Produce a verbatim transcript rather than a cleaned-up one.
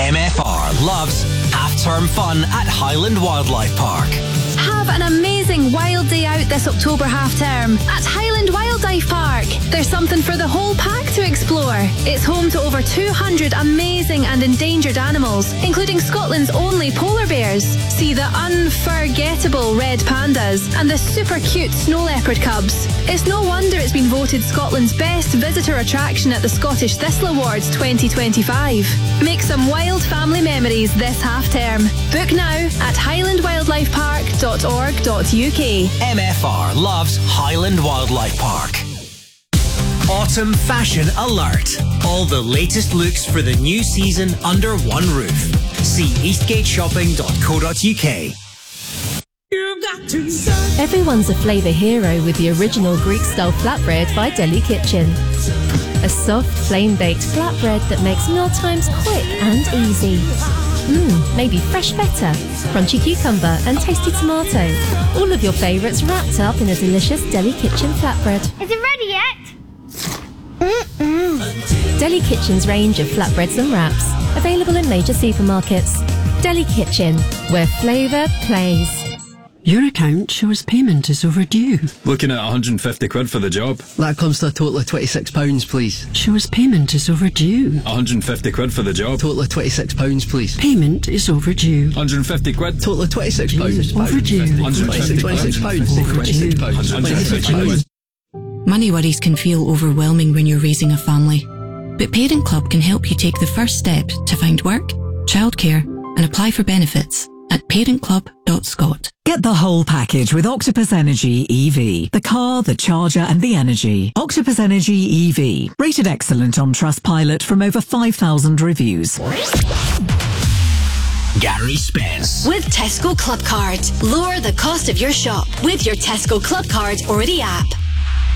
M F R loves half-term fun at Highland Wildlife Park. Have an amazing wild day out this October half-term at Highland Wildlife Park. There's something for the whole pack to explore. It's home to over two hundred amazing and endangered animals, including Scotland's only polar bears. See the unforgettable red pandas and the super cute snow leopard cubs. It's no wonder it's been voted Scotland's best visitor attraction at the Scottish Thistle Awards twenty twenty-five. Make some wild family memories this half-term. Book now at highland wildlife park dot org dot U K. M F R loves Highland Wildlife Park. Autumn Fashion Alert. All the latest looks for the new season under one roof. See eastgate shopping dot co dot U K. Everyone's a flavour hero with the original Greek-style flatbread by Deli Kitchen. A soft, flame-baked flatbread that makes mealtimes quick and easy. Mmm, maybe fresh feta, crunchy cucumber and tasty tomato. All of your favourites wrapped up in a delicious Deli Kitchen flatbread. Is it ready yet? Mm-mm. Deli Kitchen's range of flatbreads and wraps, available in major supermarkets. Deli Kitchen, where flavour plays. Your account shows payment is overdue. Looking at one hundred fifty quid for the job. That comes to a total of twenty-six pounds, please. Shows payment is overdue. one hundred fifty quid for the job. Total of twenty-six pounds, please. Payment is overdue. one hundred fifty quid. Total of twenty-six pounds. Overdue. one hundred fifty twenty-six pounds. twenty-six pounds. twenty-six pounds. Money worries can feel overwhelming when you're raising a family. But Parent Club can help you take the first step to find work, childcare and apply for benefits at parent club dot scot. Get the whole package with Octopus Energy E V. The car, the charger and the energy. Octopus Energy E V. Rated excellent on Trustpilot from over five thousand reviews. Gary Spence. With Tesco Club Card. Lower the cost of your shop with your Tesco Club Card or the app.